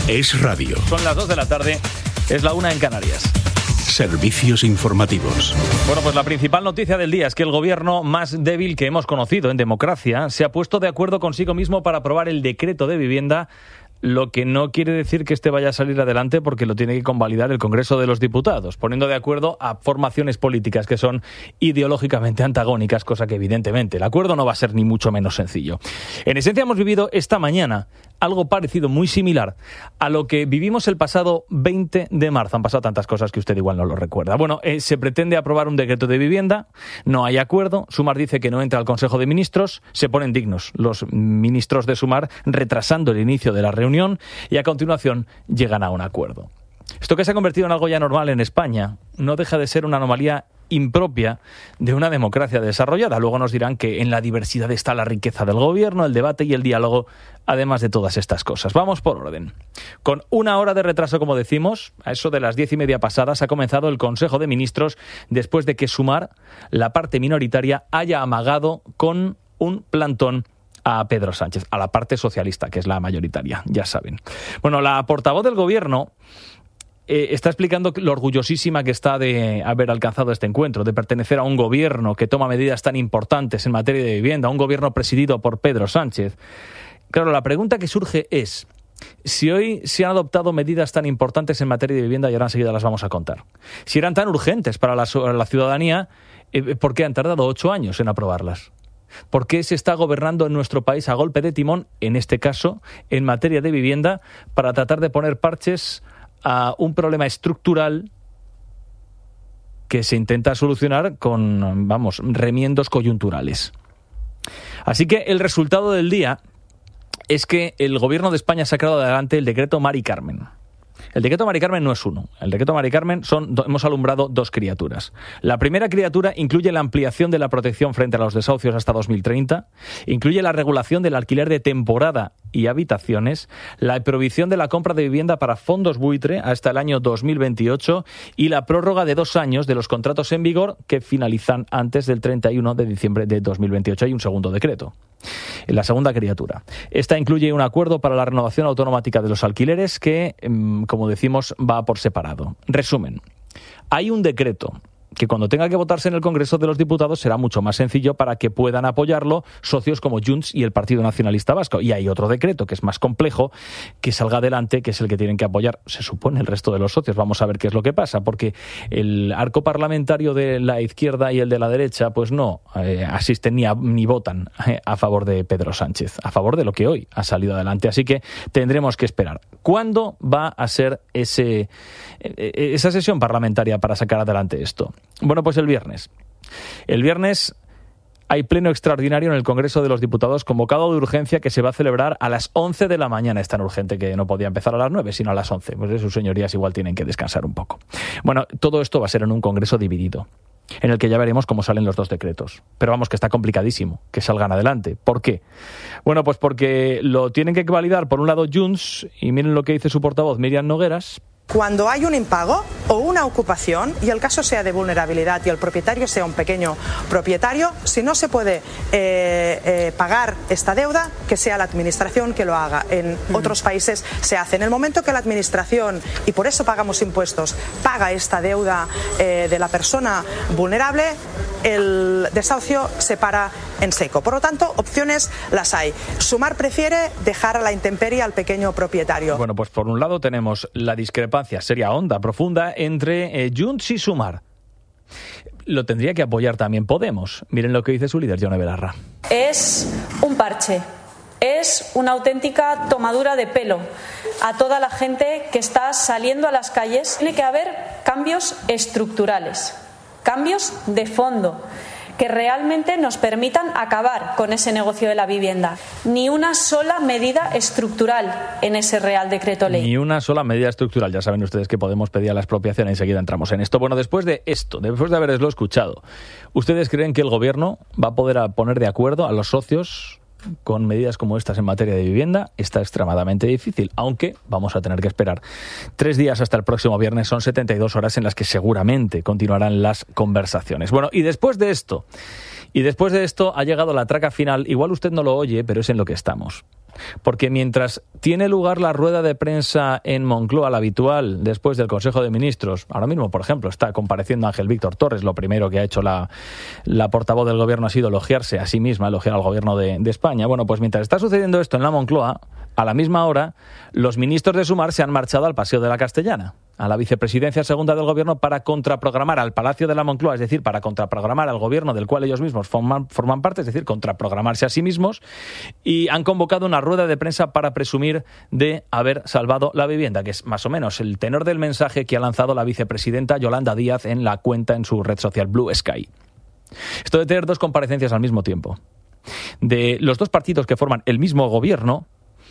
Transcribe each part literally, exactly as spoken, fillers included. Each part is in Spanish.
Es radio. Son las dos de la tarde, es la una en Canarias. Servicios informativos. Bueno, pues la principal noticia del día es que el gobierno más débil que hemos conocido en democracia se ha puesto de acuerdo consigo mismo para aprobar el decreto de vivienda, lo que no quiere decir que este vaya a salir adelante porque lo tiene que convalidar el Congreso de los Diputados, poniendo de acuerdo a formaciones políticas que son ideológicamente antagónicas, cosa que evidentemente el acuerdo no va a ser ni mucho menos sencillo. En esencia hemos vivido esta mañana algo parecido, muy similar a lo que vivimos el pasado veinte de marzo. Han pasado tantas cosas que usted igual no lo recuerda. Bueno, eh, se pretende aprobar un decreto de vivienda, no hay acuerdo, Sumar dice que no entra al Consejo de Ministros, se ponen dignos los ministros de Sumar retrasando el inicio de la reunión y a continuación llegan a un acuerdo. Esto que se ha convertido en algo ya normal en España no deja de ser una anomalía impropia de una democracia desarrollada. Luego nos dirán que en la diversidad está la riqueza del gobierno, el debate y el diálogo, además de todas estas cosas. Vamos por orden. Con una hora de retraso, como decimos, a eso de las diez y media pasadas, ha comenzado el Consejo de Ministros después de que Sumar, la parte minoritaria, haya amagado con un plantón a Pedro Sánchez, a la parte socialista, que es la mayoritaria, ya saben. Bueno, la portavoz del gobierno eh, está explicando lo orgullosísima que está de haber alcanzado este encuentro, de pertenecer a un gobierno que toma medidas tan importantes en materia de vivienda, un gobierno presidido por Pedro Sánchez. Claro, la pregunta que surge es, si hoy se han adoptado medidas tan importantes en materia de vivienda, y ahora enseguida las vamos a contar, si eran tan urgentes para la, la ciudadanía, eh, ¿por qué han tardado ocho años en aprobarlas? ¿Por qué se está gobernando en nuestro país a golpe de timón, en este caso, en materia de vivienda, para tratar de poner parches a un problema estructural que se intenta solucionar con, vamos, remiendos coyunturales? Así que el resultado del día es que el gobierno de España ha sacado adelante el decreto Mari Carmen. El decreto Mari Carmen no es uno. El decreto Mari Carmen son, hemos alumbrado dos criaturas. La primera criatura incluye la ampliación de la protección frente a los desahucios hasta dos mil treinta, incluye la regulación del alquiler de temporada y habitaciones, la prohibición de la compra de vivienda para fondos buitre hasta el año dos mil veintiocho y la prórroga de dos años de los contratos en vigor que finalizan antes del treinta y uno de diciembre de dos mil veintiocho. Hay un segundo decreto. La segunda criatura. Esta incluye un acuerdo para la renovación automática de los alquileres que, como decimos, va por separado. Resumen. Hay un decreto que cuando tenga que votarse en el Congreso de los Diputados será mucho más sencillo para que puedan apoyarlo socios como Junts y el Partido Nacionalista Vasco. Y hay otro decreto que es más complejo, que salga adelante, que es el que tienen que apoyar, se supone, el resto de los socios. Vamos a ver qué es lo que pasa, porque el arco parlamentario de la izquierda y el de la derecha pues no eh, asisten ni, a, ni votan eh, a favor de Pedro Sánchez, a favor de lo que hoy ha salido adelante. Así que tendremos que esperar. ¿Cuándo va a ser ese, eh, esa sesión parlamentaria para sacar adelante esto? Bueno, pues el viernes. El viernes hay pleno extraordinario en el Congreso de los Diputados convocado de urgencia que se va a celebrar a las once de la mañana. Es tan urgente que no podía empezar a las nueve, sino a las once. Pues sus señorías igual tienen que descansar un poco. Bueno, todo esto va a ser en un Congreso dividido, en el que ya veremos cómo salen los dos decretos. Pero vamos, que está complicadísimo que salgan adelante. ¿Por qué? Bueno, pues porque lo tienen que validar, por un lado, Junts, y miren lo que dice su portavoz, Míriam Nogueras. Cuando hay un impago o una ocupación, y el caso sea de vulnerabilidad y el propietario sea un pequeño propietario, si no se puede eh, eh, pagar esta deuda, que sea la administración que lo haga. En uh-huh. otros países se hace. En el momento que la administración, y por eso pagamos impuestos, paga esta deuda eh, de la persona vulnerable, el desahucio se para en seco. Por lo tanto, opciones las hay. Sumar prefiere dejar a la intemperie al pequeño propietario. Bueno, pues por un lado tenemos la discrepancia seria, honda, profunda entre eh, Junts y Sumar. Lo tendría que apoyar también Podemos. Miren lo que dice su líder, Yone Belarra. Es un parche. Es una auténtica tomadura de pelo a toda la gente que está saliendo a las calles. Tiene que haber cambios estructurales, cambios de fondo, que realmente nos permitan acabar con ese negocio de la vivienda. Ni una sola medida estructural en ese Real Decreto Ley. Ni una sola medida estructural. Ya saben ustedes que Podemos pedía la expropiación. Enseguida entramos en esto. Bueno, después de esto, después de haberlo escuchado, ¿ustedes creen que el Gobierno va a poder poner de acuerdo a los socios con medidas como estas en materia de vivienda? Está extremadamente difícil, aunque vamos a tener que esperar tres días hasta el próximo viernes. Son setenta y dos horas en las que seguramente continuarán las conversaciones. Bueno, y después de esto, Y después de esto ha llegado la traca final. Igual usted no lo oye, pero es en lo que estamos. Porque mientras tiene lugar la rueda de prensa en Moncloa, la habitual, después del Consejo de Ministros, ahora mismo, por ejemplo, está compareciendo Ángel Víctor Torres, lo primero que ha hecho la, la portavoz del Gobierno ha sido elogiarse a sí misma, elogiar al Gobierno de, de España. Bueno, pues mientras está sucediendo esto en la Moncloa, a la misma hora, los ministros de Sumar se han marchado al Paseo de la Castellana, a la vicepresidencia segunda del Gobierno, para contraprogramar al Palacio de la Moncloa, es decir, para contraprogramar al Gobierno del cual ellos mismos forman, forman parte, es decir, contraprogramarse a sí mismos, y han convocado una rueda de prensa para presumir de haber salvado la vivienda, que es más o menos el tenor del mensaje que ha lanzado la vicepresidenta Yolanda Díaz en la cuenta en su red social Blue Sky. Esto de tener dos comparecencias al mismo tiempo, de los dos partidos que forman el mismo Gobierno,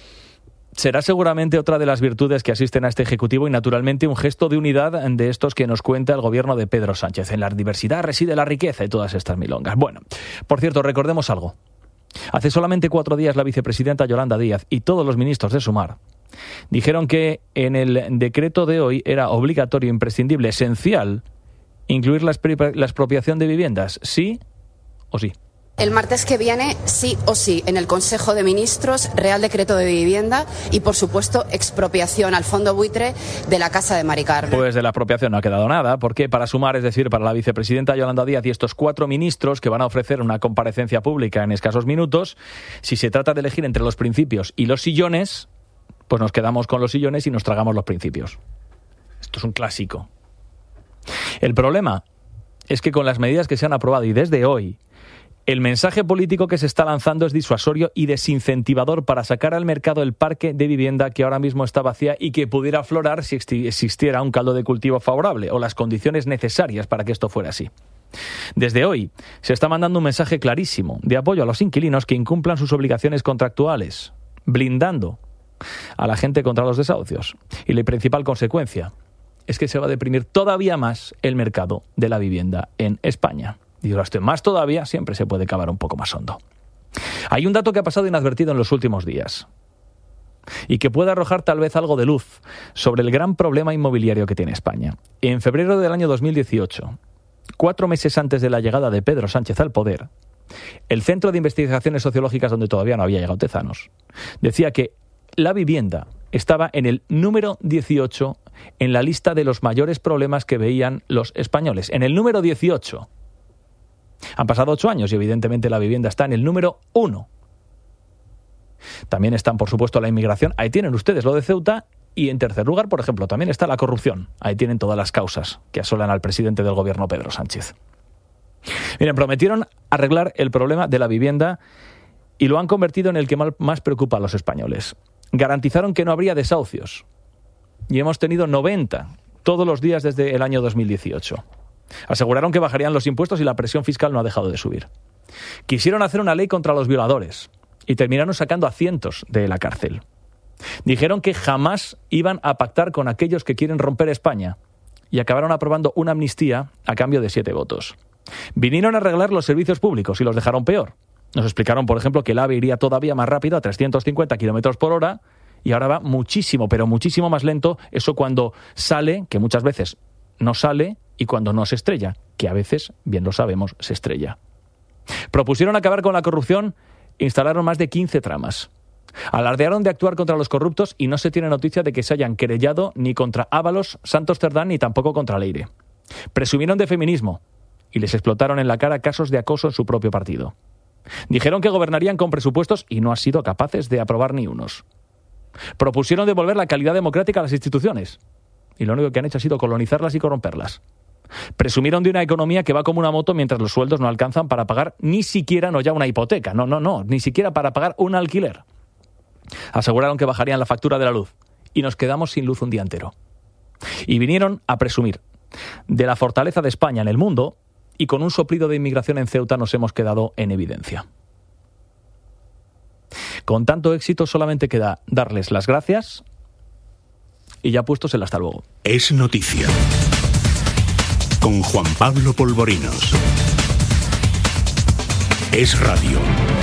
será seguramente otra de las virtudes que asisten a este Ejecutivo y, naturalmente, un gesto de unidad de estos que nos cuenta el Gobierno de Pedro Sánchez. En la diversidad reside la riqueza y todas estas milongas. Bueno, por cierto, recordemos algo. Hace solamente cuatro días la vicepresidenta Yolanda Díaz y todos los ministros de Sumar dijeron que en el decreto de hoy era obligatorio, imprescindible, esencial, incluir la, expri- la expropiación de viviendas, sí o sí. El martes que viene, sí o sí, en el Consejo de Ministros, Real Decreto de Vivienda y, por supuesto, expropiación al fondo buitre de la Casa de Mari Carmen. Pues de la expropiación no ha quedado nada, porque para Sumar, es decir, para la vicepresidenta Yolanda Díaz y estos cuatro ministros que van a ofrecer una comparecencia pública en escasos minutos, si se trata de elegir entre los principios y los sillones, pues nos quedamos con los sillones y nos tragamos los principios. Esto es un clásico. El problema es que con las medidas que se han aprobado y desde hoy, el mensaje político que se está lanzando es disuasorio y desincentivador para sacar al mercado el parque de vivienda que ahora mismo está vacía y que pudiera aflorar si existiera un caldo de cultivo favorable o las condiciones necesarias para que esto fuera así. Desde hoy se está mandando un mensaje clarísimo de apoyo a los inquilinos que incumplan sus obligaciones contractuales, blindando a la gente contra los desahucios. Y la principal consecuencia es que se va a deprimir todavía más el mercado de la vivienda en España. Y ahora estoy más todavía, siempre se puede cavar un poco más hondo. Hay un dato que ha pasado inadvertido en los últimos días y que puede arrojar tal vez algo de luz sobre el gran problema inmobiliario que tiene España. En febrero del año dos mil dieciocho, cuatro meses antes de la llegada de Pedro Sánchez al poder, el Centro de Investigaciones Sociológicas, donde todavía no había llegado Tezanos, decía que la vivienda estaba en el número dieciocho en la lista de los mayores problemas que veían los españoles. En el número dieciocho. Han pasado ocho años y evidentemente la vivienda está en el número uno. También están, por supuesto, la inmigración. Ahí tienen ustedes lo de Ceuta. Y en tercer lugar, por ejemplo, también está la corrupción. Ahí tienen todas las causas que asolan al presidente del Gobierno, Pedro Sánchez. Miren, prometieron arreglar el problema de la vivienda y lo han convertido en el que más preocupa a los españoles. Garantizaron que no habría desahucios. Y hemos tenido noventa todos los días desde el año dos mil dieciocho. Aseguraron que bajarían los impuestos y la presión fiscal no ha dejado de subir. Quisieron hacer una ley contra los violadores y terminaron sacando a cientos de la cárcel. Dijeron que jamás iban a pactar con aquellos que quieren romper España y acabaron aprobando una amnistía a cambio de siete votos. Vinieron a arreglar los servicios públicos y los dejaron peor. Nos explicaron, por ejemplo, que el AVE iría todavía más rápido, a trescientos cincuenta kilómetros por hora, y ahora va muchísimo, pero muchísimo más lento. Eso cuando sale, que muchas veces no sale, y cuando no se estrella, que a veces, bien lo sabemos, se estrella. Propusieron acabar con la corrupción, instalaron más de quince tramas. Alardearon de actuar contra los corruptos y no se tiene noticia de que se hayan querellado ni contra Ábalos, Santos Cerdán ni tampoco contra Leire. Presumieron de feminismo y les explotaron en la cara casos de acoso en su propio partido. Dijeron que gobernarían con presupuestos y no han sido capaces de aprobar ni unos. Propusieron devolver la calidad democrática a las instituciones y lo único que han hecho ha sido colonizarlas y corromperlas. Presumieron de una economía que va como una moto mientras los sueldos no alcanzan para pagar ni siquiera, no ya una hipoteca, no, no, no, ni siquiera para pagar un alquiler. Aseguraron que bajarían la factura de la luz y nos quedamos sin luz un día entero. Y vinieron a presumir de la fortaleza de España en el mundo y con un soplido de inmigración en Ceuta nos hemos quedado en evidencia. Con tanto éxito solamente queda darles las gracias y ya puestos el hasta luego. Es noticia. Con Juan Pablo Polvorinos. Es radio.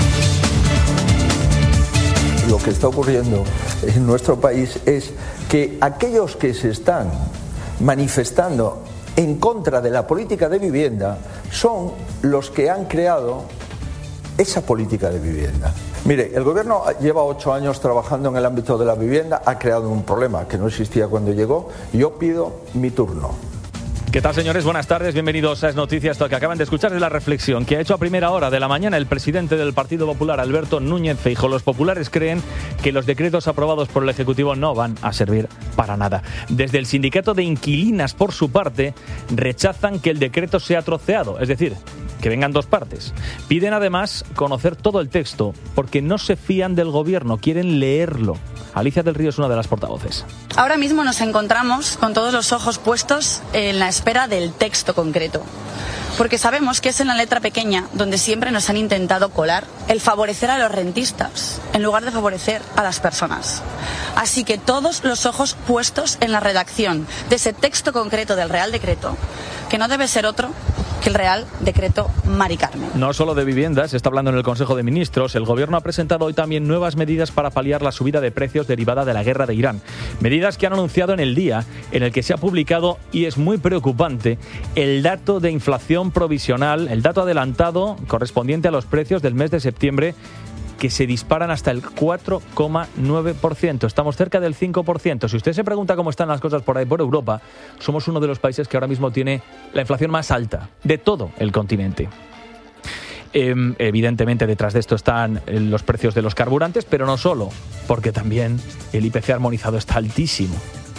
Lo que está ocurriendo en nuestro país es que aquellos que se están manifestando en contra de la política de vivienda son los que han creado esa política de vivienda. Mire, el gobierno lleva ocho años trabajando en el ámbito de la vivienda, ha creado un problema que no existía cuando llegó. Yo pido mi turno. ¿Qué tal, señores? Buenas tardes, bienvenidos a Es Noticias. Esto que acaban de escuchar es la reflexión que ha hecho a primera hora de la mañana el presidente del Partido Popular, Alberto Núñez Feijóo. Los populares creen que los decretos aprobados por el Ejecutivo no van a servir para nada. Desde el sindicato de inquilinas, por su parte, rechazan que el decreto sea troceado, es decir, que vengan dos partes. Piden además conocer todo el texto porque no se fían del gobierno, quieren leerlo. Alicia del Río es una de las portavoces. Ahora mismo nos encontramos con todos los ojos puestos en la espera del texto concreto, porque sabemos que es en la letra pequeña donde siempre nos han intentado colar el favorecer a los rentistas en lugar de favorecer a las personas. Así que todos los ojos puestos en la redacción de ese texto concreto del Real Decreto, que no debe ser otro que el Real Decreto Mari Carmen. No solo de viviendas, se está hablando en el Consejo de Ministros. El Gobierno ha presentado hoy también nuevas medidas para paliar la subida de precios derivada de la guerra de Irán. Medidas que han anunciado en el día en el que se ha publicado, y es muy preocupante, el dato de inflación provisional, el dato adelantado correspondiente a los precios del mes de septiembre, que se disparan hasta el cuatro coma nueve por ciento. Estamos cerca del cinco por ciento. Si usted se pregunta cómo están las cosas por ahí, por Europa, somos uno de los países que ahora mismo tiene la inflación más alta de todo el continente. Eh, evidentemente detrás de esto están los precios de los carburantes, pero no solo, porque también el I P C armonizado está altísimo.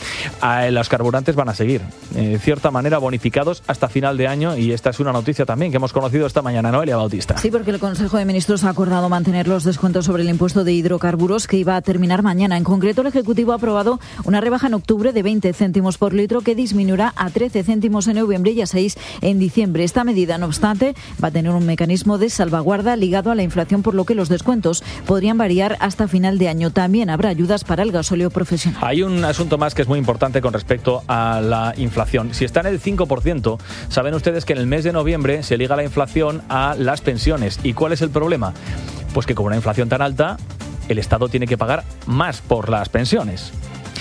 A los carburantes van a seguir, eh, de cierta manera, bonificados hasta final de año, y esta es una noticia también que hemos conocido esta mañana. Noelia Bautista. Sí, porque el Consejo de Ministros ha acordado mantener los descuentos sobre el impuesto de hidrocarburos que iba a terminar mañana. En concreto, el Ejecutivo ha aprobado una rebaja en octubre de veinte céntimos por litro que disminuirá a trece céntimos en noviembre y a seis en diciembre. Esta medida, no obstante, va a tener un mecanismo de salvaguarda ligado a la inflación, por lo que los descuentos podrían variar hasta final de año. También habrá ayudas para el gasóleo profesional. Hay un asunto más que es muy importante con respecto a la inflación. Si está en el cinco por ciento, saben ustedes que en el mes de noviembre se liga la inflación a las pensiones. ¿Y cuál es el problema? Pues que con una inflación tan alta, el Estado tiene que pagar más por las pensiones.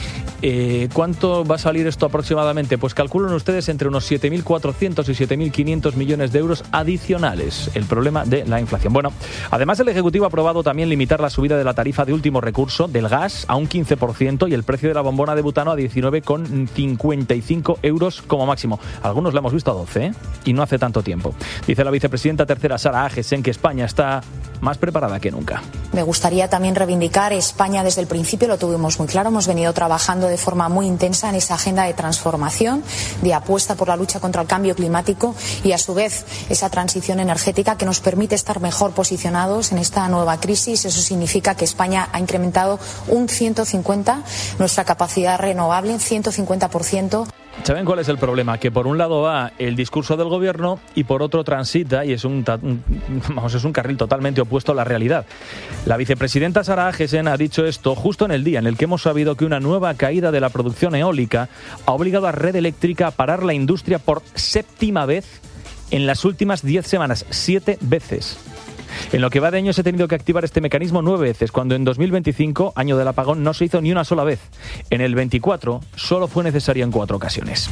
Eh, ¿Cuánto va a salir esto aproximadamente? Pues calculan ustedes entre unos siete mil cuatrocientos y siete mil quinientos millones de euros adicionales. El problema de la inflación. Bueno, además el Ejecutivo ha aprobado también limitar la subida de la tarifa de último recurso del gas a un quince por ciento y el precio de la bombona de butano a diecinueve coma cincuenta y cinco euros como máximo. Algunos lo hemos visto a doce, ¿eh? Y no hace tanto tiempo. Dice la vicepresidenta tercera, Sara Agesen, que España está más preparada que nunca. Me gustaría también reivindicar España desde el principio, lo tuvimos muy claro, hemos venido trabajando de forma muy intensa en esa agenda de transformación, de apuesta por la lucha contra el cambio climático y a su vez esa transición energética que nos permite estar mejor posicionados en esta nueva crisis. Eso significa que España ha incrementado un ciento cincuenta nuestra capacidad renovable, en ciento cincuenta por ciento. ¿Saben cuál es el problema? Que por un lado va el discurso del gobierno y por otro transita, y es un, vamos, es un carril totalmente opuesto a la realidad. La vicepresidenta Sara Agesen ha dicho esto justo en el día en el que hemos sabido que una nueva caída de la producción eólica ha obligado a Red Eléctrica a parar la industria por séptima vez en las últimas diez semanas, siete veces. En lo que va de año se ha tenido que activar este mecanismo nueve veces, cuando en dos mil veinticinco, año del apagón, no se hizo ni una sola vez. En el veinticuatro solo fue necesario en cuatro ocasiones.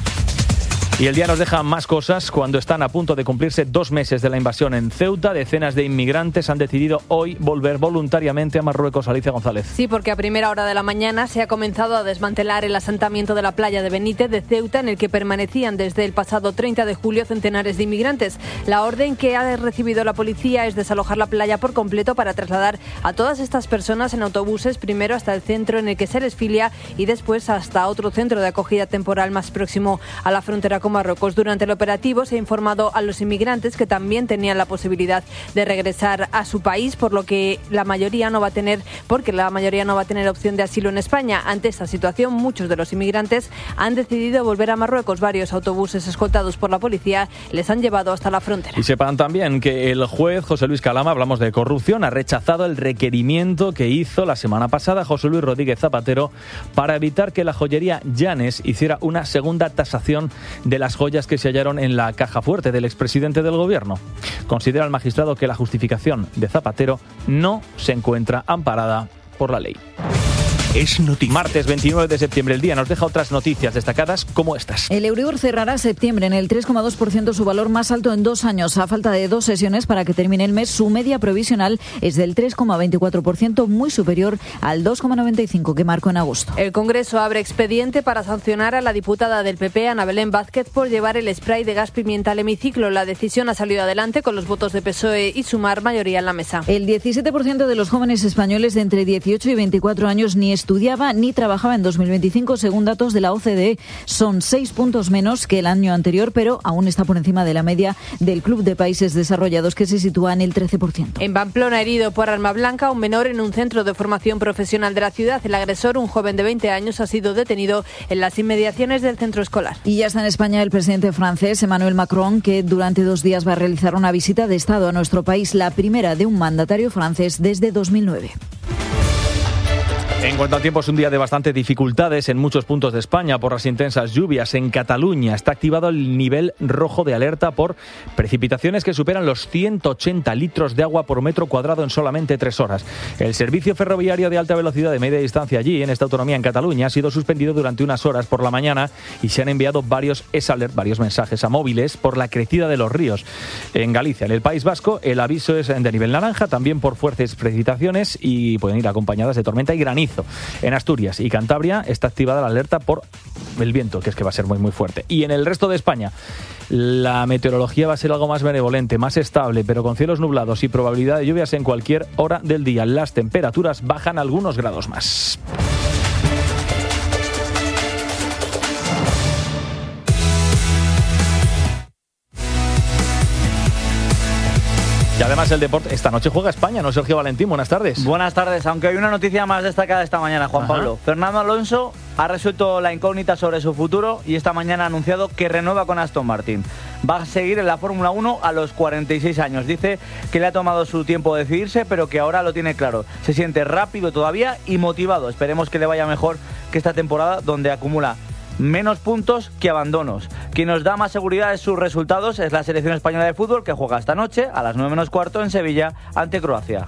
Y el día nos deja más cosas. Cuando están a punto de cumplirse dos meses de la invasión en Ceuta, decenas de inmigrantes han decidido hoy volver voluntariamente a Marruecos. Alicia González. Sí, porque a primera hora de la mañana se ha comenzado a desmantelar el asentamiento de la playa de Benítez de Ceuta, en el que permanecían desde el pasado treinta de julio centenares de inmigrantes. La orden que ha recibido la policía es desalojar la playa por completo para trasladar a todas estas personas en autobuses, primero hasta el centro en el que se les filia y después hasta otro centro de acogida temporal más próximo a la frontera con Marruecos. Durante el operativo se ha informado a los inmigrantes que también tenían la posibilidad de regresar a su país, por lo que la mayoría no va a tener, porque la mayoría no va a tener opción de asilo en España. Ante esta situación, muchos de los inmigrantes han decidido volver a Marruecos. Varios autobuses escoltados por la policía les han llevado hasta la frontera. Y sepan también que el juez José Luis Calama, hablamos de corrupción, ha rechazado el requerimiento que hizo la semana pasada José Luis Rodríguez Zapatero para evitar que la joyería Llanes hiciera una segunda tasación de las joyas que se hallaron en la caja fuerte del expresidente del gobierno. Considera el magistrado que la justificación de Zapatero no se encuentra amparada por la ley. Es noticia. Martes veintinueve de septiembre, el día nos deja otras noticias destacadas como estas. El Euribor cerrará septiembre en el tres coma dos por ciento, su valor más alto en dos años. A falta de dos sesiones para que termine el mes, su media provisional es del tres coma veinticuatro por ciento, muy superior al dos coma noventa y cinco por ciento que marcó en agosto. El Congreso abre expediente para sancionar a la diputada del P P, Ana Belén Vázquez, por llevar el spray de gas pimienta al hemiciclo. La decisión ha salido adelante con los votos de P S O E y Sumar, mayoría en la mesa. El diecisiete por ciento de los jóvenes españoles de entre dieciocho y veinticuatro años ni estudiaba ni trabajaba en dos mil veinticinco, según datos de la O C D E. Son seis puntos menos que el año anterior, pero aún está por encima de la media del Club de Países Desarrollados, que se sitúa en el trece por ciento. En Pamplona, herido por arma blanca, un menor en un centro de formación profesional de la ciudad. El agresor, un joven de veinte años, ha sido detenido en las inmediaciones del centro escolar. Y ya está en España el presidente francés, Emmanuel Macron, que durante dos días va a realizar una visita de Estado a nuestro país, la primera de un mandatario francés desde dos mil nueve. En cuanto al tiempo, es un día de bastante dificultades en muchos puntos de España por las intensas lluvias. En Cataluña está activado el nivel rojo de alerta por precipitaciones que superan los ciento ochenta litros de agua por metro cuadrado en solamente tres horas. El servicio ferroviario de alta velocidad de media distancia allí, en esta autonomía en Cataluña, ha sido suspendido durante unas horas por la mañana y se han enviado varios S-Alert, varios mensajes a móviles por la crecida de los ríos. En Galicia, en el País Vasco, el aviso es de nivel naranja, también por fuertes precipitaciones y pueden ir acompañadas de tormenta y granizo. En Asturias y Cantabria está activada la alerta por el viento, que es que va a ser muy muy fuerte. Y en el resto de España la meteorología va a ser algo más benevolente, más estable, pero con cielos nublados y probabilidad de lluvias en cualquier hora del día. Las temperaturas bajan algunos grados más. Y además el deporte, esta noche juega España, ¿no, Sergio Valentín? Buenas tardes. Buenas tardes, aunque hay una noticia más destacada esta mañana, Juan Ajá. Pablo. Fernando Alonso ha resuelto la incógnita sobre su futuro y esta mañana ha anunciado que renueva con Aston Martin. Va a seguir en la Fórmula uno a los cuarenta y seis años. Dice que le ha tomado su tiempo decidirse, pero que ahora lo tiene claro. Se siente rápido todavía y motivado. Esperemos que le vaya mejor que esta temporada, donde acumula menos puntos que abandonos. Quien nos da más seguridad de sus resultados es la selección española de fútbol, que juega esta noche a las nueve menos cuarto en Sevilla ante Croacia.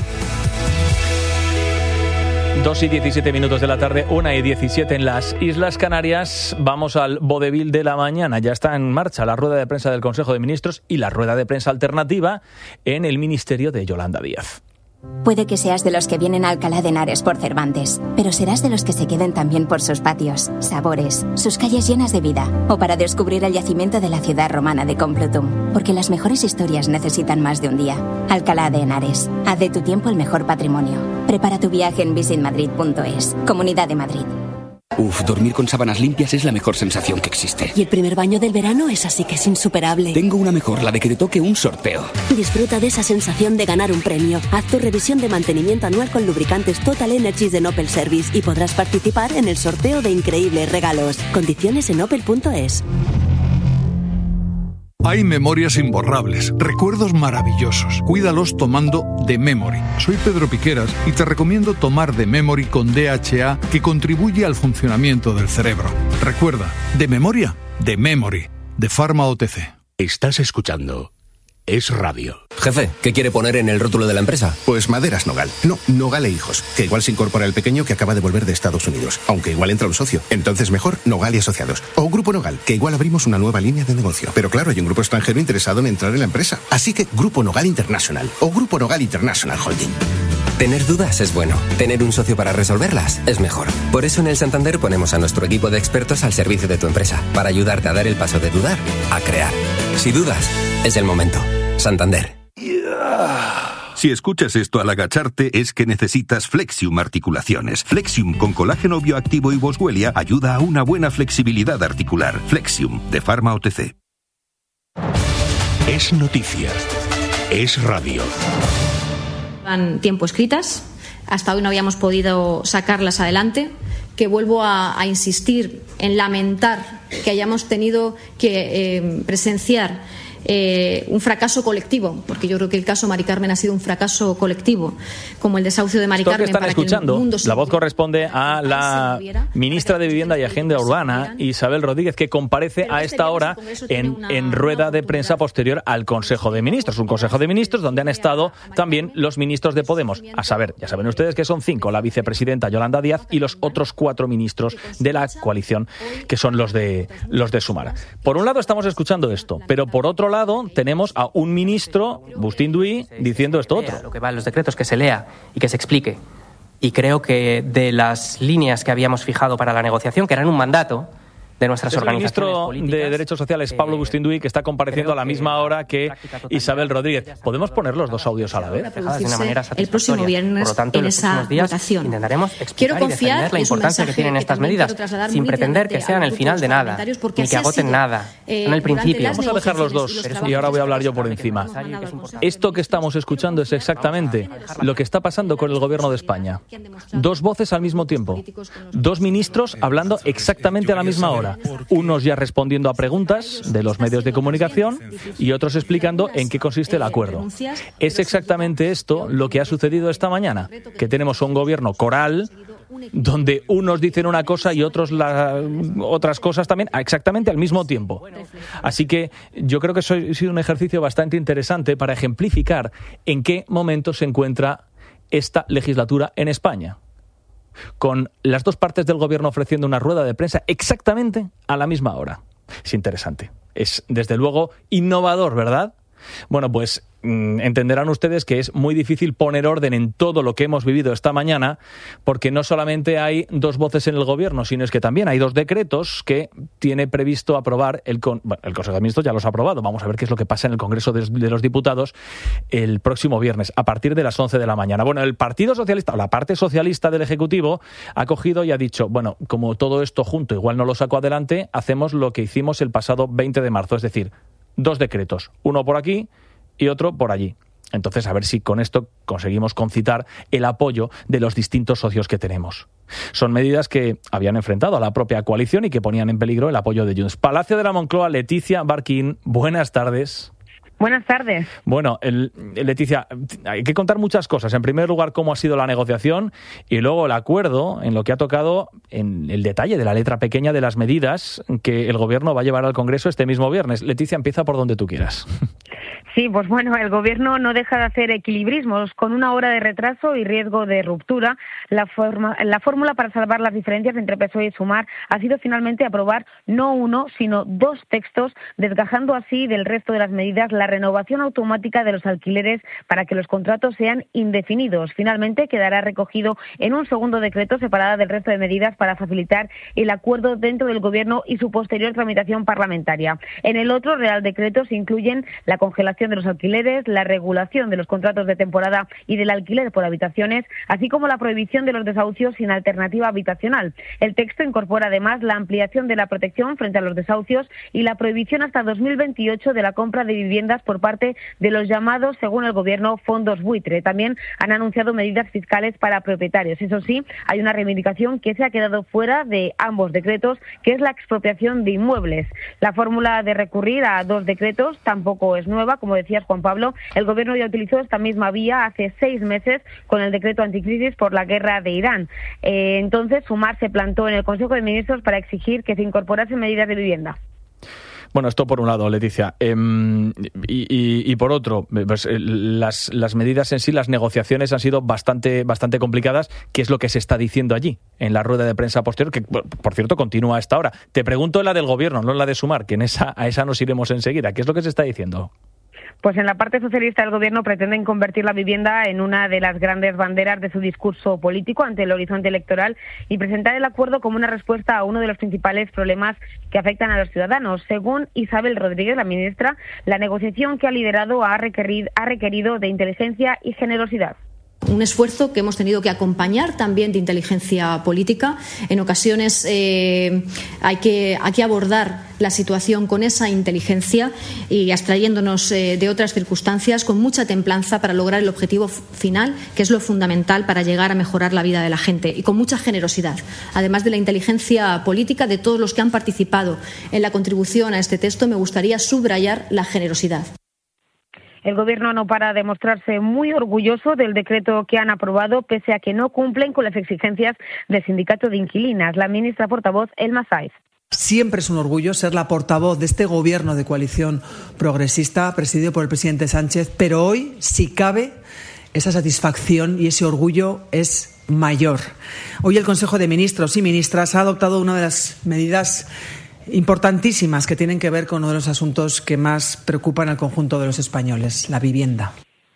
dos y diecisiete minutos de la tarde, una y diecisiete en las Islas Canarias. Vamos al vodevil de la mañana. Ya está en marcha la rueda de prensa del Consejo de Ministros y la rueda de prensa alternativa en el Ministerio de Yolanda Díaz. Puede que seas de los que vienen a Alcalá de Henares por Cervantes, pero serás de los que se queden también por sus patios, sabores, sus calles llenas de vida, o para descubrir el yacimiento de la ciudad romana de Complutum, porque las mejores historias necesitan más de un día. Alcalá de Henares, haz de tu tiempo el mejor patrimonio. Prepara tu viaje en visit madrid punto es. Comunidad de Madrid. Uf, dormir con sábanas limpias es la mejor sensación que existe. Y el primer baño del verano es así que es insuperable. Tengo una mejor, la de que te toque un sorteo. Disfruta de esa sensación de ganar un premio. Haz tu revisión de mantenimiento anual con lubricantes Total Energies de Opel Service y podrás participar en el sorteo de increíbles regalos. Condiciones en opel punto es. Hay memorias imborrables, recuerdos maravillosos. Cuídalos tomando The Memory. Soy Pedro Piqueras y te recomiendo tomar The Memory con D H A, que contribuye al funcionamiento del cerebro. Recuerda, de memoria, The Memory, de Pharma O T C. Estás escuchando Es Radio. Jefe, ¿qué quiere poner en el rótulo de la empresa? Pues Maderas Nogal. No, Nogal e Hijos. Que igual se incorpora el pequeño que acaba de volver de Estados Unidos. Aunque igual entra un socio. Entonces mejor Nogal y Asociados. O Grupo Nogal, que igual abrimos una nueva línea de negocio. Pero claro, hay un grupo extranjero interesado en entrar en la empresa. Así que Grupo Nogal International. O Grupo Nogal International Holding. Tener dudas es bueno. Tener un socio para resolverlas es mejor. Por eso en el Santander ponemos a nuestro equipo de expertos al servicio de tu empresa. Para ayudarte a dar el paso de dudar a crear. Si dudas, es el momento. Santander. Si escuchas esto al agacharte es que necesitas Flexium Articulaciones. Flexium con colágeno bioactivo y boswellia ayuda a una buena flexibilidad articular. Flexium, de Pharma O T C. Es noticia. Es radio. Han tiempo escritas. Hasta hoy no habíamos podido sacarlas adelante. Que vuelvo a, a insistir en lamentar que hayamos tenido que eh, presenciar eh, un fracaso colectivo, porque yo creo que el caso Mari Carmen ha sido un fracaso colectivo, como el desahucio de Mari Esto Carmen. que están para escuchando, que el mundo la voz corresponde a la ministra de Vivienda y Agenda Urbana, Isabel Rodríguez, que comparece a esta hora en, en rueda de prensa posterior al Consejo de Ministros. Un Consejo de Ministros donde han estado también los ministros de Podemos. A saber, ya saben ustedes que son cinco, la vicepresidenta Yolanda Díaz y los otros cuatro ministros de la coalición, que son los de, los de Sumar. Por un lado estamos escuchando esto, pero por otro lado tenemos a un ministro, Bustín Duy, diciendo esto otro. Lo que va en los decretos, que se lea y que se explique. Y creo que de las líneas que habíamos fijado para la negociación, que eran un mandato de nuestras es organizaciones el ministro políticas, de Derechos Sociales, Pablo Bustín Duy, que está compareciendo a la misma hora que Isabel Rodríguez. ¿Podemos poner los dos audios a la vez? De una manera el próximo viernes. Por lo tanto, en, en los esa días votación. Intentaremos explicar Quiero y defender la importancia que tienen estas medidas, sin pretender que sean el final de nada, ni que agoten nada. Eh, Son el principio. Vamos a dejar los dos y ahora voy a hablar yo por encima. Esto que estamos escuchando es exactamente lo que está pasando con el Gobierno de España. Dos voces al mismo tiempo. Dos ministros hablando exactamente a la misma hora. Unos ya respondiendo a preguntas de los medios de comunicación y otros explicando en qué consiste el acuerdo. Es exactamente esto lo que ha sucedido esta mañana, que tenemos un gobierno coral donde unos dicen una cosa y otros la, otras cosas también exactamente al mismo tiempo. Así que yo creo que eso ha sido un ejercicio bastante interesante para ejemplificar en qué momento se encuentra esta legislatura en España, con las dos partes del gobierno ofreciendo una rueda de prensa exactamente a la misma hora. Es interesante. Es, desde luego, innovador, ¿verdad? Bueno, pues mmm, entenderán ustedes que es muy difícil poner orden en todo lo que hemos vivido esta mañana, porque no solamente hay dos voces en el gobierno, sino es que también hay dos decretos que tiene previsto aprobar el, con, bueno, el Consejo de Ministros. Ya los ha aprobado. Vamos a ver qué es lo que pasa en el Congreso de, de los Diputados el próximo viernes, a partir de las once de la mañana. Bueno, el Partido Socialista, o la parte socialista del Ejecutivo, ha cogido y ha dicho, bueno, como todo esto junto igual no lo saco adelante, hacemos lo que hicimos el pasado veinte de marzo, es decir, dos decretos, uno por aquí y otro por allí. Entonces, a ver si con esto conseguimos concitar el apoyo de los distintos socios que tenemos. Son medidas que habían enfrentado a la propia coalición y que ponían en peligro el apoyo de Junts. Palacio de la Moncloa, Leticia Barquín, buenas tardes. Buenas tardes. Bueno, el, Leticia, hay que contar muchas cosas. En primer lugar, cómo ha sido la negociación y luego el acuerdo en lo que ha tocado en el detalle de la letra pequeña de las medidas que el Gobierno va a llevar al Congreso este mismo viernes. Leticia, empieza por donde tú quieras. Sí, pues bueno, el Gobierno no deja de hacer equilibrismos. Con una hora de retraso y riesgo de ruptura, la, forma, la fórmula para salvar las diferencias entre P S O E y Sumar ha sido finalmente aprobar no uno, sino dos textos, desgajando así del resto de las medidas la renovación automática de los alquileres para que los contratos sean indefinidos. Finalmente quedará recogido en un segundo decreto separada del resto de medidas para facilitar el acuerdo dentro del Gobierno y su posterior tramitación parlamentaria. En el otro Real Decreto se incluyen la congelación de los alquileres, la regulación de los contratos de temporada y del alquiler por habitaciones, así como la prohibición de los desahucios sin alternativa habitacional. El texto incorpora además la ampliación de la protección frente a los desahucios y la prohibición hasta dos mil veintiocho de la compra de viviendas por parte de los llamados, según el Gobierno, fondos buitre. También han anunciado medidas fiscales para propietarios. Eso sí, hay una reivindicación que se ha quedado fuera de ambos decretos, que es la expropiación de inmuebles. La fórmula de recurrir a dos decretos tampoco es nueva, como decías, Juan Pablo. El Gobierno ya utilizó esta misma vía hace seis meses con el decreto anticrisis por la guerra de Irán. Eh, entonces, Sumar se plantó en el Consejo de Ministros para exigir que se incorporasen medidas de vivienda. Bueno, esto por un lado, Leticia. Eh, y, y, y por otro, pues, las, las medidas en sí, las negociaciones han sido bastante, bastante complicadas. ¿Qué es lo que se está diciendo allí, en la rueda de prensa posterior? Que, por cierto, continúa a esta hora. Te pregunto en la del Gobierno, no en la de Sumar, que en esa, a esa nos iremos enseguida. ¿Qué es lo que se está diciendo? Pues en la parte socialista del Gobierno pretenden convertir la vivienda en una de las grandes banderas de su discurso político ante el horizonte electoral y presentar el acuerdo como una respuesta a uno de los principales problemas que afectan a los ciudadanos. Según Isabel Rodríguez, la ministra, la negociación que ha liderado ha requerido, ha requerido de inteligencia y generosidad. un esfuerzo que hemos tenido que acompañar también de inteligencia política. En ocasiones eh, hay que, hay que abordar la situación con esa inteligencia y abstrayéndonos eh, de otras circunstancias con mucha templanza para lograr el objetivo final, que es lo fundamental para llegar a mejorar la vida de la gente, y con mucha generosidad. Además de la inteligencia política de todos los que han participado en la contribución a este texto, me gustaría subrayar la generosidad. El Gobierno no para de mostrarse muy orgulloso del decreto que han aprobado, pese a que no cumplen con las exigencias del sindicato de inquilinas. La ministra portavoz, Elma Saiz. Siempre es un orgullo ser la portavoz de este Gobierno de coalición progresista, presidido por el presidente Sánchez, pero hoy, si cabe, esa satisfacción y ese orgullo es mayor. Hoy el Consejo de Ministros y Ministras ha adoptado una de las medidas importantísimas que tienen que ver con uno de los asuntos que más preocupan al conjunto de los españoles, la vivienda.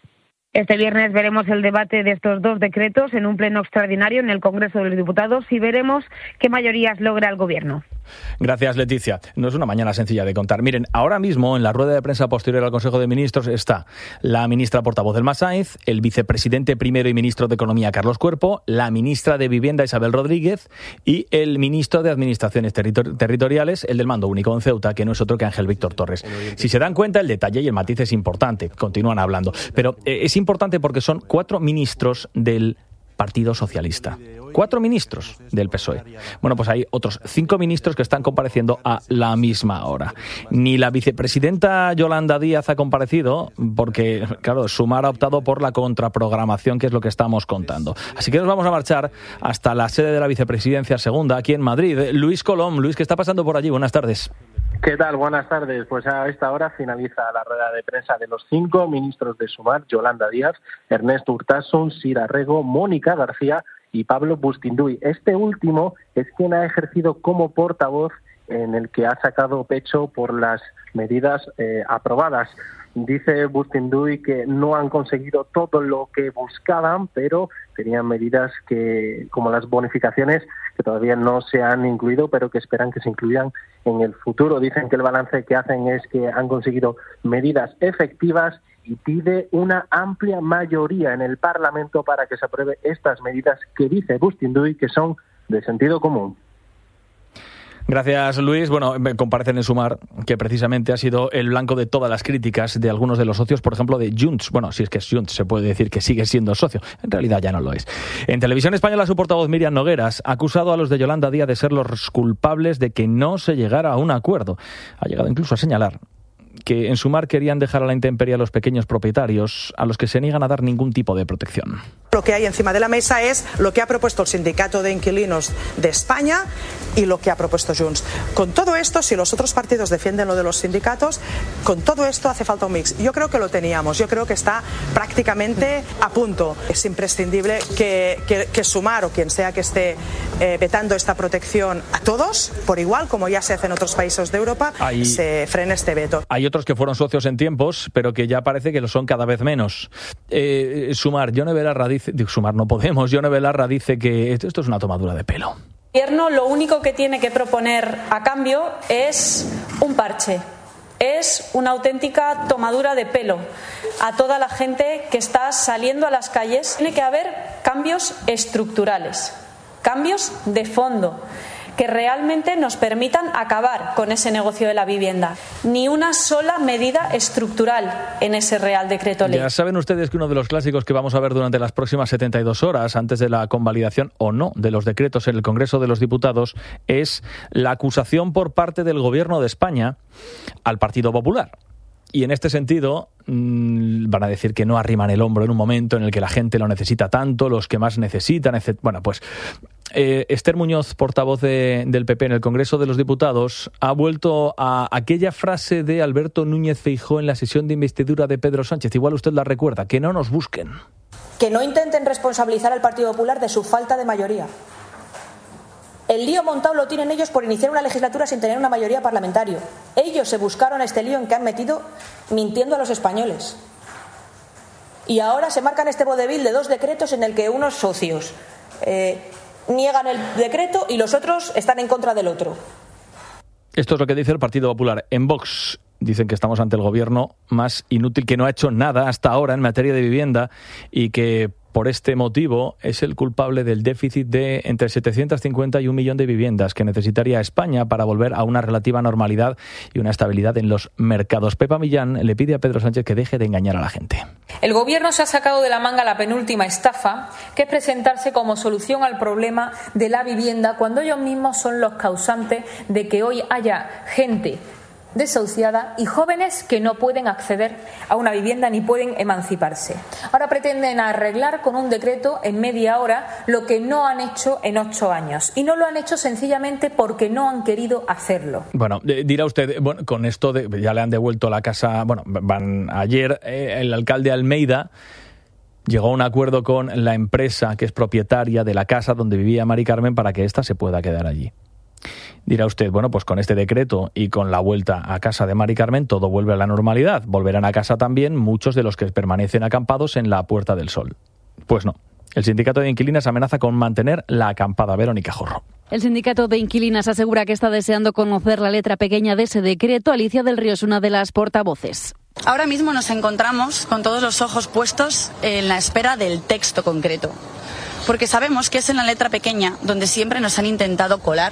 Este viernes veremos el debate de estos dos decretos en un pleno extraordinario en el Congreso de los Diputados y veremos qué mayorías logra el Gobierno. Gracias, Leticia. No es una mañana sencilla de contar. Miren, ahora mismo en la rueda de prensa posterior al Consejo de Ministros está la ministra portavoz Elma Saiz, el vicepresidente primero y ministro de Economía Carlos Cuerpo, la ministra de Vivienda Isabel Rodríguez y el ministro de Administraciones Territor- Territoriales, el del Mando Único en Ceuta, que no es otro que Ángel Víctor Torres. Si se dan cuenta, el detalle y el matiz es importante. Continúan hablando. Pero eh, es importante porque son cuatro ministros del Partido Socialista. Cuatro ministros del P S O E. Bueno, pues hay otros cinco ministros que están compareciendo a la misma hora. Ni la vicepresidenta Yolanda Díaz ha comparecido porque, claro, Sumar ha optado por la contraprogramación, que es lo que estamos contando. Así que nos vamos a marchar hasta la sede de la vicepresidencia segunda, aquí en Madrid. Luis Colom. Luis, ¿qué está pasando por allí? Buenas tardes. ¿Qué tal? Buenas tardes. Pues a esta hora finaliza la rueda de prensa de los cinco ministros de Sumar: Yolanda Díaz, Ernesto Urtasun, Sira Rego, Mónica García y Pablo Bustinduy. Este último es quien ha ejercido como portavoz, en el que ha sacado pecho por las medidas eh, aprobadas. Dice Bustinduy que no han conseguido todo lo que buscaban, pero tenían medidas que, como las bonificaciones, que todavía no se han incluido, pero que esperan que se incluyan en el futuro. Dicen que el balance que hacen es que han conseguido medidas efectivas y pide una amplia mayoría en el Parlamento para que se apruebe estas medidas que dice Bustinduy que son de sentido común. Gracias, Luis. Bueno, comparecen en Sumar, que precisamente ha sido el blanco de todas las críticas de algunos de los socios, por ejemplo, de Junts. Bueno, si es que es Junts, se puede decir que sigue siendo socio. En realidad ya no lo es. En Televisión Española, su portavoz Miriam Nogueras ha acusado a los de Yolanda Díaz de ser los culpables de que no se llegara a un acuerdo. Ha llegado incluso a señalar que en Sumar querían dejar a la intemperie a los pequeños propietarios, a los que se niegan a dar ningún tipo de protección. Lo que hay encima de la mesa es lo que ha propuesto el Sindicato de Inquilinos de España y lo que ha propuesto Junts. Con todo esto, si los otros partidos defienden lo de los sindicatos, con todo esto hace falta un mix. Yo creo que lo teníamos, yo creo que está prácticamente a punto. Es imprescindible que, que, que Sumar o quien sea que esté eh, vetando esta protección a todos, por igual, como ya se hace en otros países de Europa, hay, se frene este veto. Hay otros que fueron socios en tiempos, pero que ya parece que lo son cada vez menos. Eh, Sumar, Yone Belarra dice, digo, Sumar no Podemos, Yone Belarra dice que esto, esto es una tomadura de pelo. El Gobierno lo único que tiene que proponer a cambio es un parche, es una auténtica tomadura de pelo a toda la gente que está saliendo a las calles. Tiene que haber cambios estructurales, cambios de fondo, que realmente nos permitan acabar con ese negocio de la vivienda. Ni una sola medida estructural en ese Real Decreto Ley. Ya saben ustedes que uno de los clásicos que vamos a ver durante las próximas setenta y dos horas, antes de la convalidación o no de los decretos en el Congreso de los Diputados, es la acusación por parte del Gobierno de España al Partido Popular. Y en este sentido mmm, van a decir que no arriman el hombro en un momento en el que la gente lo necesita tanto, los que más necesitan, etcétera. Bueno, pues eh, Esther Muñoz, portavoz de, del P P en el Congreso de los Diputados, ha vuelto a aquella frase de Alberto Núñez Feijóo en la sesión de investidura de Pedro Sánchez. Igual usted la recuerda, que no nos busquen. Que no intenten responsabilizar al Partido Popular de su falta de mayoría. El lío montado lo tienen ellos por iniciar una legislatura sin tener una mayoría parlamentaria. Ellos se buscaron este lío en que han metido mintiendo a los españoles. Y ahora se marcan este vodevil de dos decretos en el que unos socios eh, niegan el decreto y los otros están en contra del otro. Esto es lo que dice el Partido Popular. En Vox dicen que estamos ante el gobierno más inútil, que no ha hecho nada hasta ahora en materia de vivienda y que por este motivo, es el culpable del déficit de entre setecientos cincuenta y un millón de viviendas que necesitaría España para volver a una relativa normalidad y una estabilidad en los mercados. Pepa Millán le pide a Pedro Sánchez que deje de engañar a la gente. El Gobierno se ha sacado de la manga la penúltima estafa, que es presentarse como solución al problema de la vivienda cuando ellos mismos son los causantes de que hoy haya gente desahuciada y jóvenes que no pueden acceder a una vivienda ni pueden emanciparse. Ahora pretenden arreglar con un decreto en media hora lo que no han hecho en ocho años. Y no lo han hecho sencillamente porque no han querido hacerlo. Bueno, eh, dirá usted, bueno, con esto de, ya le han devuelto la casa, bueno, van ayer eh, el alcalde Almeida llegó a un acuerdo con la empresa que es propietaria de la casa donde vivía Mari Carmen para que ésta se pueda quedar allí. Dirá usted, bueno, pues con este decreto y con la vuelta a casa de Mari Carmen todo vuelve a la normalidad. Volverán a casa también muchos de los que permanecen acampados en la Puerta del Sol. Pues no. El sindicato de inquilinas amenaza con mantener la acampada. Verónica Jorro. El sindicato de inquilinas asegura que está deseando conocer la letra pequeña de ese decreto. Alicia del Río es una de las portavoces. Ahora mismo nos encontramos con todos los ojos puestos en la espera del texto concreto, porque sabemos que es en la letra pequeña donde siempre nos han intentado colar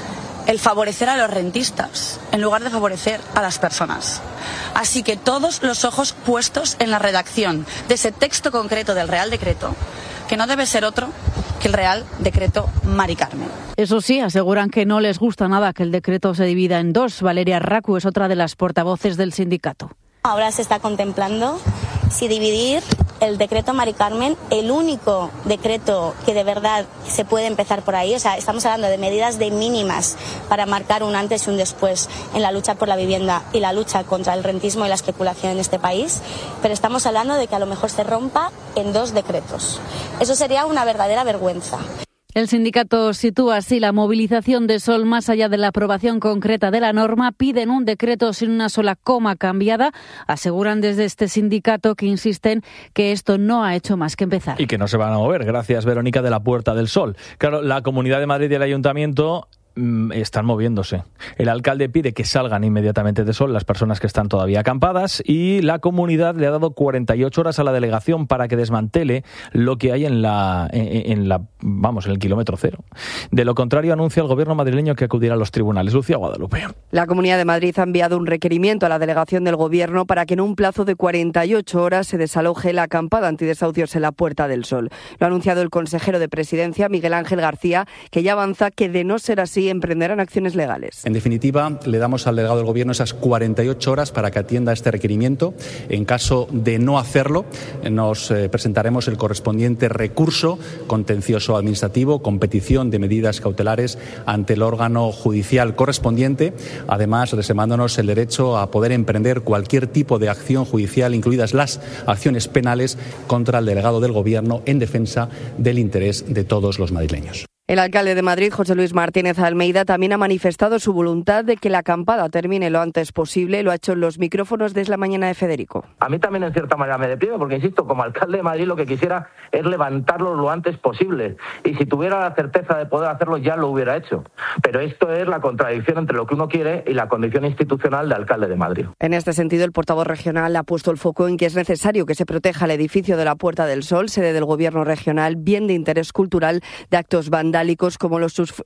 el favorecer a los rentistas en lugar de favorecer a las personas. Así que todos los ojos puestos en la redacción de ese texto concreto del Real Decreto, que no debe ser otro que el Real Decreto Mari Carmen. Eso sí, aseguran que no les gusta nada que el decreto se divida en dos. Valeria Racu es otra de las portavoces del sindicato. Ahora se está contemplando si dividir el decreto Mari Carmen, el único decreto que de verdad se puede empezar por ahí. O sea, estamos hablando de medidas de mínimas para marcar un antes y un después en la lucha por la vivienda y la lucha contra el rentismo y la especulación en este país, pero estamos hablando de que a lo mejor se rompa en dos decretos. Eso sería una verdadera vergüenza. El sindicato sitúa así la movilización de Sol más allá de la aprobación concreta de la norma. Piden un decreto sin una sola coma cambiada. Aseguran desde este sindicato que insisten que esto no ha hecho más que empezar. Y que no se van a mover. Gracias, Verónica, de la Puerta del Sol. Claro, la Comunidad de Madrid y el Ayuntamiento están moviéndose. El alcalde pide que salgan inmediatamente de Sol las personas que están todavía acampadas y la comunidad le ha dado cuarenta y ocho horas a la delegación para que desmantele lo que hay en la, en, en la vamos, en el kilómetro cero. De lo contrario, anuncia el gobierno madrileño que acudirá a los tribunales. Lucía Guadalupe. La Comunidad de Madrid ha enviado un requerimiento a la delegación del gobierno para que en un plazo de cuarenta y ocho horas se desaloje la acampada antidesahucios en la Puerta del Sol. Lo ha anunciado el consejero de Presidencia, Miguel Ángel García, que ya avanza que de no ser así emprenderán acciones legales. En definitiva, le damos al delegado del Gobierno esas cuarenta y ocho horas para que atienda este requerimiento. En caso de no hacerlo, nos eh, presentaremos el correspondiente recurso contencioso administrativo con petición de medidas cautelares ante el órgano judicial correspondiente, además reservándonos el derecho a poder emprender cualquier tipo de acción judicial, incluidas las acciones penales contra el delegado del Gobierno en defensa del interés de todos los madrileños. El alcalde de Madrid, José Luis Martínez Almeida, también ha manifestado su voluntad de que la acampada termine lo antes posible. Lo ha hecho en los micrófonos de Es la Mañana de Federico. A mí también en cierta manera me deprime porque, insisto, como alcalde de Madrid lo que quisiera es levantarlo lo antes posible. Y si tuviera la certeza de poder hacerlo ya lo hubiera hecho. Pero esto es la contradicción entre lo que uno quiere y la condición institucional de alcalde de Madrid. En este sentido, el portavoz regional ha puesto el foco en que es necesario que se proteja el edificio de la Puerta del Sol, sede del Gobierno regional, bien de interés cultural, de actos vandálicos como los sus...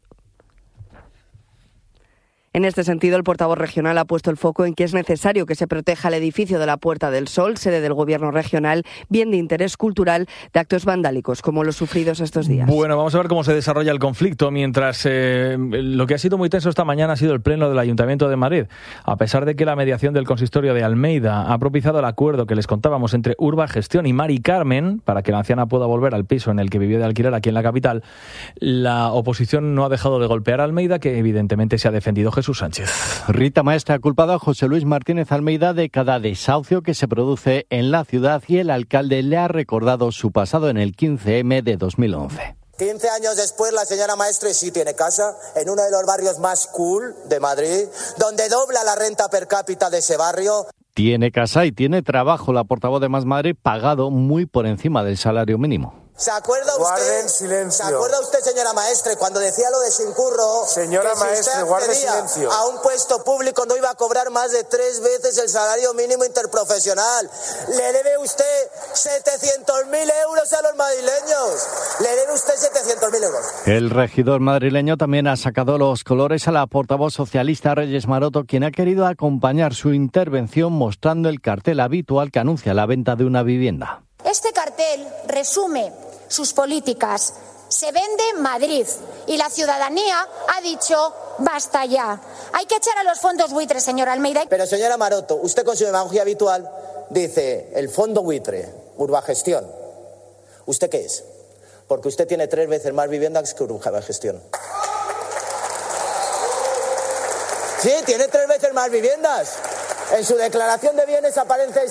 En este sentido, el portavoz regional ha puesto el foco en que es necesario que se proteja el edificio de la Puerta del Sol, sede del Gobierno regional, bien de interés cultural, de actos vandálicos, como los sufridos estos días. Bueno, vamos a ver cómo se desarrolla el conflicto, mientras eh, lo que ha sido muy tenso esta mañana ha sido el pleno del Ayuntamiento de Madrid. A pesar de que la mediación del consistorio de Almeida ha propiciado el acuerdo que les contábamos entre Urba Gestión y Mari Carmen, para que la anciana pueda volver al piso en el que vivió de alquiler aquí en la capital, la oposición no ha dejado de golpear a Almeida, que evidentemente se ha defendido Jesús Sánchez. Rita Maestre ha culpado a José Luis Martínez Almeida de cada desahucio que se produce en la ciudad y el alcalde le ha recordado su pasado en el quince eme de dos mil once. quince años después, la señora Maestre sí tiene casa en uno de los barrios más cool de Madrid, donde dobla la renta per cápita de ese barrio. Tiene casa y tiene trabajo. La portavoz de Más Madrid, pagado muy por encima del salario mínimo. ¿Se acuerda usted? Guarden silencio. ¿Se acuerda usted, señora maestre, cuando decía lo de sin curro? Señora que si maestre, usted guarde accedía silencio. a un puesto público no iba a cobrar más de tres veces el salario mínimo interprofesional. Le debe usted setecientos mil euros a los madrileños. Le debe usted setecientos mil euros. El regidor madrileño también ha sacado los colores a la portavoz socialista Reyes Maroto, quien ha querido acompañar su intervención mostrando el cartel habitual que anuncia la venta de una vivienda. Este cartel resume sus políticas. Se vende Madrid y la ciudadanía ha dicho basta ya. Hay que echar a los fondos buitres, señora Almeida. Pero señora Maroto, usted con su demagogia habitual dice el fondo buitre, Urbagestión. ¿Usted qué es? Porque usted tiene tres veces más viviendas que Urbagestión. Sí, tiene tres veces más viviendas. En su declaración de bienes aparece